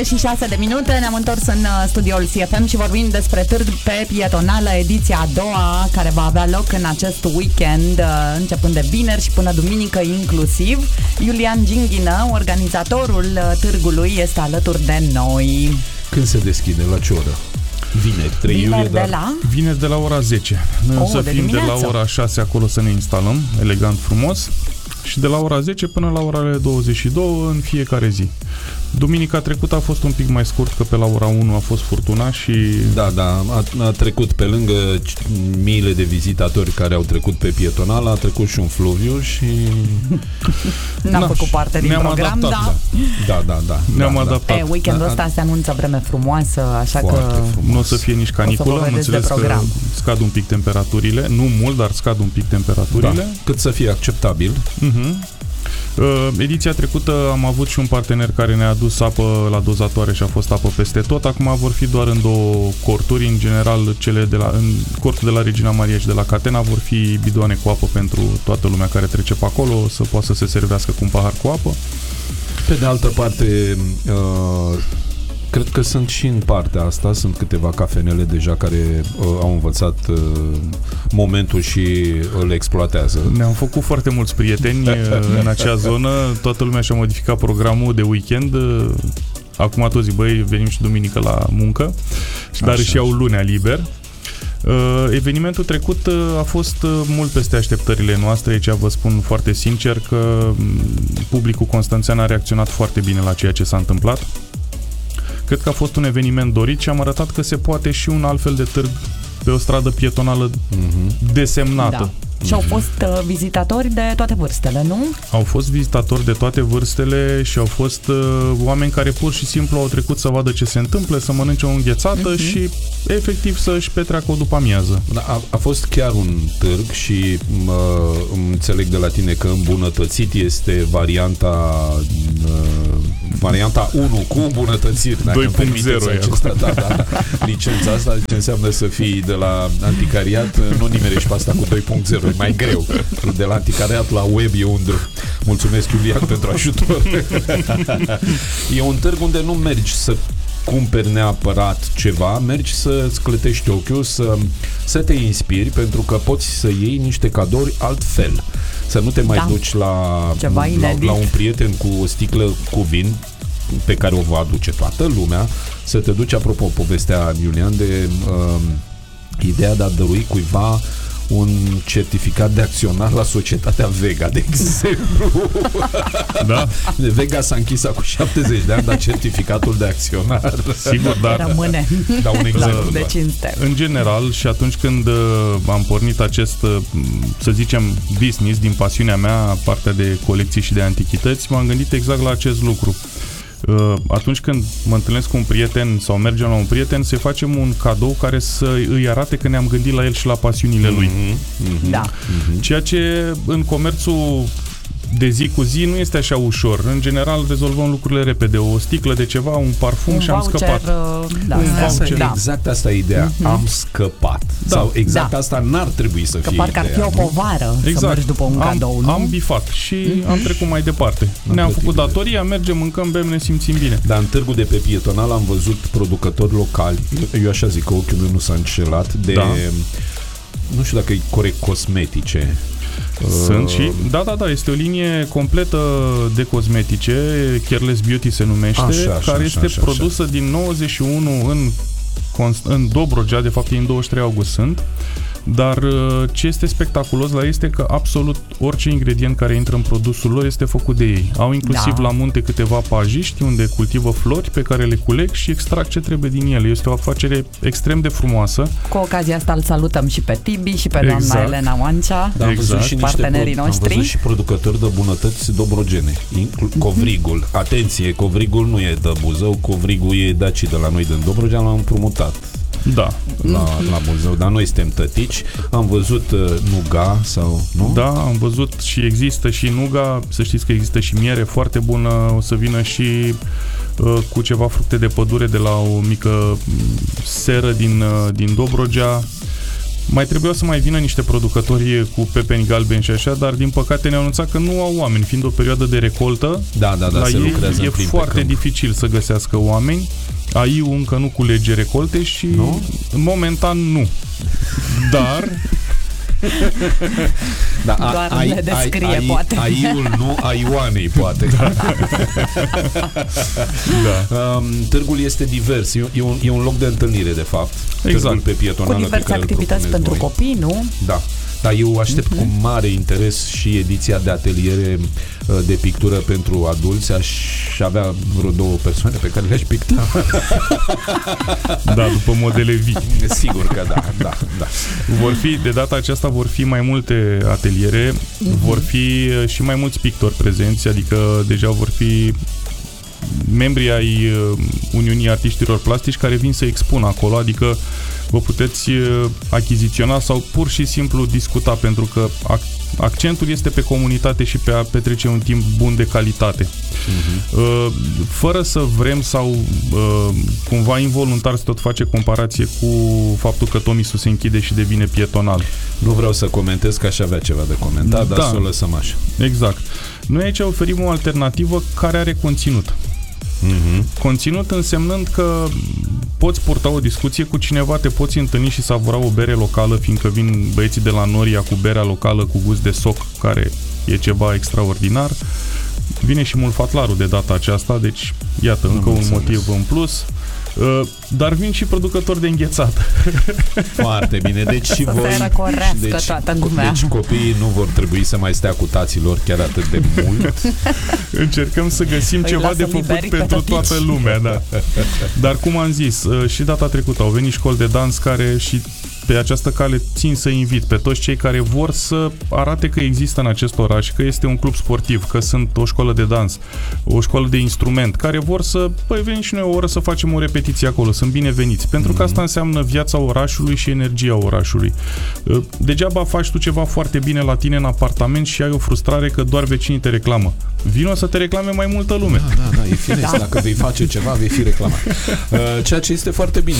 Și 6 de minute, ne-am întors în studioul CFM și vorbim despre târg pe Pietonală, ediția a doua, care va avea loc în acest weekend, începând de vineri și până duminică inclusiv. Iulian Ginghină, organizatorul târgului, este alături de noi. Când se deschide? La ce oră? Vineri, 3 iulie, Vineri de la ora 10. Noi o să fim de la ora 6 acolo să ne instalăm, elegant, frumos. Și de la ora 10 până la orele 22 în fiecare zi. Duminica trecută a fost un pic mai scurt, că pe la ora 1 a fost furtuna și... Da, a trecut pe lângă miile de vizitatori care au trecut pe Pietonală, a trecut și un fluviu și... N-am făcut parte din program, adaptat, Da. Ne-am adaptat. Weekendul ăsta se anunță vreme frumoasă, așa foarte că... frumos. Nu o să fie nici caniculă, am înțeles că scad un pic temperaturile, nu mult, dar scad un pic temperaturile. Da, cât să fie acceptabil. Ediția trecută am avut și un partener care ne-a adus apă la dozatoare și a fost apă peste tot. Acum vor fi doar în două corturi. În general, în cortul de la Regina Maria și de la Catena vor fi bidoane cu apă pentru toată lumea care trece pe acolo, să poată să se servească cu un pahar cu apă. Pe de altă parte, cred că sunt și în partea asta, sunt câteva cafenele deja care au învățat momentul și îl exploatează. Ne-am făcut foarte mulți prieteni în acea zonă, toată lumea și-a modificat programul de weekend. Acum toți zic, băi, venim și duminică la muncă, dar și iau lunea liber. Evenimentul trecut a fost mult peste așteptările noastre. Aici vă spun foarte sincer că publicul constanțean a reacționat foarte bine la ceea ce s-a întâmplat. Cred că a fost un eveniment dorit și am arătat că se poate și un altfel de târg pe o stradă pietonală desemnată. Da. Și au fost vizitatori de toate vârstele, nu? Au fost vizitatori de toate vârstele și au fost oameni care pur și simplu au trecut să vadă ce se întâmplă, să mănânce o înghețată și efectiv să-și petreacă o după-amiază. A fost chiar un târg și înțeleg de la tine că îmbunătățit este varianta 1 cu îmbunătățiri. 2.0 Da. Licența asta, ce înseamnă să fii de la anticariat, nu nimerești pe asta cu 2.0, e mai greu. De la anticariat la web e un drum. Mulțumesc, Iulian, pentru ajutor. E un târg unde nu mergi să cumperi neapărat ceva, mergi să-ți clătești ochiul, să te inspiri, pentru că poți să iei niște cadouri altfel. Să nu te mai duci la un prieten cu o sticlă cu vin pe care o va aduce toată lumea, să te duci, apropo, povestea Iulian de ideea de a dărui cuiva un certificat de acționar la societatea Vega, de exemplu. Da. Vega s-a închis cu 70 de ani, dar certificatul de acționar sigur, dar rămâne un exemplu, de cinste. În general, și atunci când am pornit acest, să zicem, business din pasiunea mea, partea de colecții și de antichități, m-am gândit exact la acest lucru. Atunci când mă întâlnesc cu un prieten sau mergem la un prieten, să facem un cadou care să îi arate că ne-am gândit la el și la pasiunile lui. Da. Ceea ce în comerțul de zi cu zi nu este așa ușor. În general rezolvăm lucrurile repede. O sticlă de ceva, un parfum și am scăpat. Exact asta e ideea. Am scăpat. Sau exact asta n-ar trebui să fie. Că parcă ar fi o povară să mergi după un cadou, nu? Am bifat și am trecut mai departe. Ne-am făcut datoria, mergem, mâncăm, bem, ne simțim bine. Dar în târgul de pe Pietonal am văzut producători locali, eu așa zic că ochiul meu nu s-a înșelat, de nu știu dacă e corect, cosmetice. Sunt și, da, este o linie completă de cosmetice, Careless Beauty se numește, care este produsă din 91 în Dobrogea, de fapt în 23 august sunt, dar ce este spectaculos la ei este că absolut orice ingredient care intră în produsul lor este făcut de ei. Au inclusiv la munte câteva pajiști unde cultivă flori pe care le culeg și extrag ce trebuie din ele. Este o afacere extrem de frumoasă. Cu ocazia asta îl salutăm și pe Tibi și pe doamna Elena Oancea, partenerii noștri. Am văzut și producători de bunătăți dobrogene. Covrigul. Atenție, Covrigul nu e de Buzău, Covrigul e de aici, de la noi din Dobrogea, l-am împrumutat. La muzeu, dar noi suntem tătici. Am văzut nuga sau nu? Da, am văzut și există și nuga. Să știți că există și miere foarte bună. O să vină și cu ceva fructe de pădure de la o mică seră din Dobrogea. Mai trebuiau să mai vină niște producători cu pepeni galbeni și așa, dar din păcate ne-au anunțat că nu au oameni, fiind o perioadă de recoltă. Da, la se ei lucrează e foarte dificil să găsească oameni. AI-ul încă nu culege recolte și momentan nu. Dar da, doar ne descrie, poate. AI-ul nu, AI-oanei, poate. Da. Da. Târgul este divers. E un loc de întâlnire, de fapt. Exact. Târgul pe Pietonală, cu diverse activități pentru copii, nu? Da. Dar eu aștept cu mare interes și ediția de ateliere de pictură pentru adulți. Aș avea vreo 2 persoane pe care le-aș picta. Da, după modele vii. Sigur că da. De data aceasta vor fi mai multe ateliere, vor fi și mai mulți pictori prezenți, adică deja vor fi membrii ai Uniunii Artiștilor Plastici care vin să expună acolo, adică vă puteți achiziționa sau pur și simplu discuta, pentru că accentul este pe comunitate și pe a petrece un timp bun de calitate. Fără să vrem sau cumva involuntar să tot face comparație cu faptul că Tomisul se închide și devine pietonal. Nu vreau să comentez, că aș avea ceva de comentat, dar să o lăsăm așa. Exact. Noi aici oferim o alternativă care are conținut. Conținut însemnând că poți purta o discuție cu cineva, te poți întâlni și savura o bere locală, fiindcă vin băieții de la Noria cu berea locală cu gust de soc, care e ceva extraordinar. Vine și mulfatlarul de data aceasta, deci iată, încă un motiv în plus. Dar vin și producători de înghețată. Foarte bine, deci și voi. Deci copiii nu vor trebui să mai stea cu taților chiar atât de mult. Încercăm să găsim ceva de făcut pentru toată lumea, da. Dar cum am zis, și data trecută au venit școli de dans care și pe această cale țin să invit pe toți cei care vor să arate că există în acest oraș, că este un club sportiv, că sunt o școală de dans, o școală de instrument, care vor să, venim și noi o oră să facem o repetiție acolo, sunt bineveniți, pentru că asta înseamnă viața orașului și energia orașului. Degeaba faci tu ceva foarte bine la tine în apartament și ai o frustrare că doar vecinii te reclamă. Vino să te reclame mai multă lume. Da, e firesc. Dacă vei face ceva, vei fi reclamat. Ceea ce este foarte bine.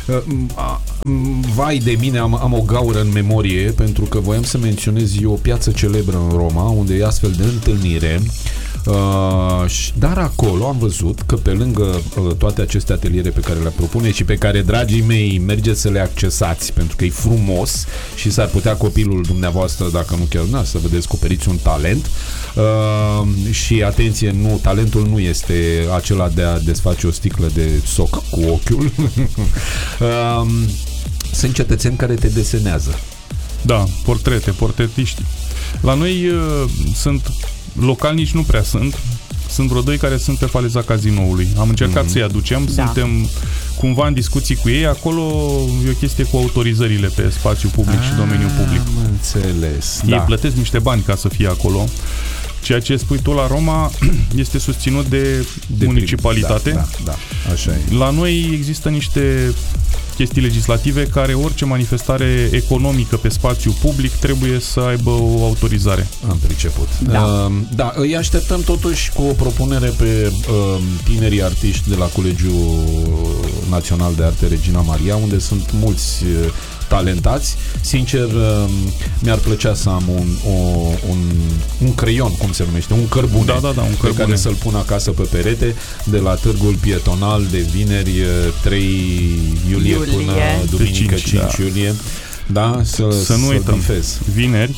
Vai de mine, am o gaură în memorie, pentru că voiam să menționez o piață celebră în Roma, unde e astfel de întâlnire. Dar acolo am văzut că pe lângă toate aceste ateliere pe care le propune și pe care, dragii mei, mergeți să le accesați, pentru că e frumos și s-ar putea copilul dumneavoastră, dacă nu chiar să vă descoperiți un talent. Și atenție, talentul nu este acela de a desface o sticlă de soc cu ochiul. Sunt cetățeni care te desenează. Da, portretiști. La noi sunt localnici, nu prea sunt. Sunt vreo 2 care sunt pe faliza cazinoului. Am încercat să-i aducem, suntem cumva în discuții cu ei. Acolo e o chestie cu autorizările pe spațiu public și domeniul public. Am înțeles. Ei plătesc niște bani ca să fie acolo. Ceea ce spui tu la Roma este susținut de municipalitate. Da, așa e. La noi există niște chestii legislative care orice manifestare economică pe spațiu public trebuie să aibă o autorizare. Am priceput. Da, îi așteptăm totuși cu o propunere pe tinerii artiști de la Colegiul Național de Arte Regina Maria, unde sunt mulți talentați. Sincer, mi-ar plăcea să am un creion, cum se numește, un cărbune, un cărbune pe care să-l pun acasă pe perete, de la Târgul Pietonal de vineri 3 iulie până duminică 5 iulie. Da, să nu uităm. Vineri,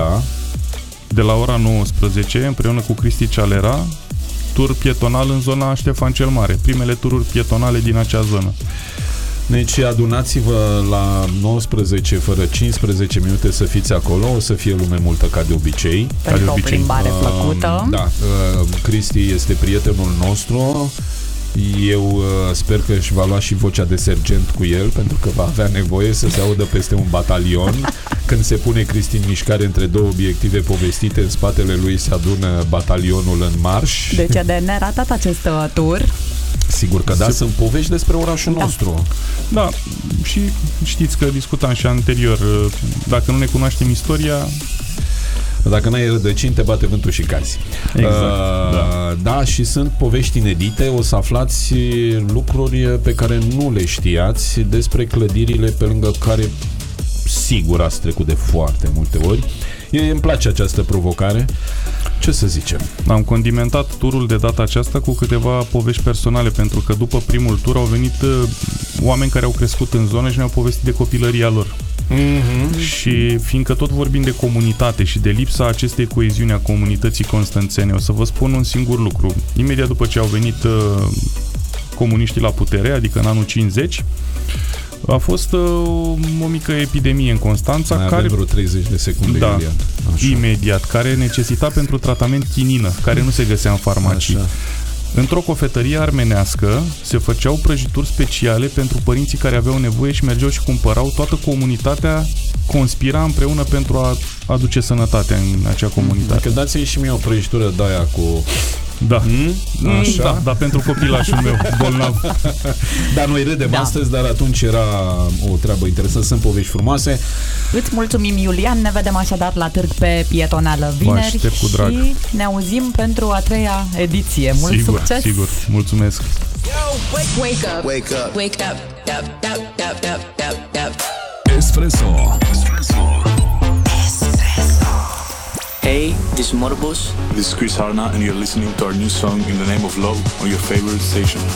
de la ora 19, împreună cu Cristi Cealera, tur pietonal în zona Ștefan cel Mare. Primele tururi pietonale din acea zonă. Deci adunați-vă la 19 fără 15 minute să fiți acolo, o să fie lume multă ca de obicei. Pentru o plimbare plăcută. Cristi este prietenul nostru. Eu sper că își va lua și vocea de sergent cu el, pentru că va avea nevoie să se audă peste un batalion. Când se pune Cristi în mișcare între 2 obiective povestite, în spatele lui se adună batalionul în marș. Deci e de neratat acest tur. Sigur că sunt povești despre orașul nostru. Da, și știți că discutam și anterior, dacă nu ne cunoaștem istoria, dacă n-ai rădăcini, te bate vântul și cazi. Exact, și sunt povești inedite. O să aflați lucruri pe care nu le știați despre clădirile pe lângă care sigur ați trecut de foarte multe ori. Îmi place această provocare. Ce să zicem? Am condimentat turul de data aceasta cu câteva povești personale, pentru că după primul tur au venit oameni care au crescut în zonă și ne-au povestit de copilăria lor. Și fiindcă tot vorbim de comunitate și de lipsa acestei coeziuni a comunității constanțene, o să vă spun un singur lucru. Imediat după ce au venit comuniștii la putere, adică în anul 50, a fost o mică epidemie în Constanța. Mai avem vreo 30 de secunde, da, Iulian. imediat, care necesita pentru tratament chinină, care nu se găsea în farmacii. Așa. Într-o cofetărie armenească se făceau prăjituri speciale pentru părinții care aveau nevoie și mergeau și cumpărau. Toată comunitatea conspira împreună pentru a aduce sănătate în acea comunitate. Dacă dați-mi și mie o prăjitură de aia cu... Da. Așa? Da, dar pentru copilașul meu bolnav. Dar noi râdem astăzi, dar atunci era o treabă interesantă, sunt povești frumoase. Îți mulțumim, Iulian, ne vedem așadar la târg pe Pietonală vineri cu drag. și ne auzim pentru a 3-a ediție. Mult succes! Sigur, mulțumesc! Wake up. Wake up. Wake up. Espresso. Hey, this is Morbos. This is Chris Harna, and you're listening to our new song In the Name of Love on your favorite station.